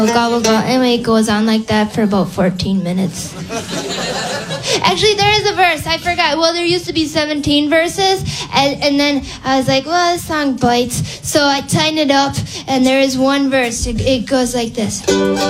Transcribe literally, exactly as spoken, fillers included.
Gobble gobble, and it goes on like that for about fourteen minutes. Actually, there is a verse. I forgot. Well, there used to be seventeen verses, and, and then I was like, well, this song bites. So I tightened it up, and there is one verse. It, it goes like this.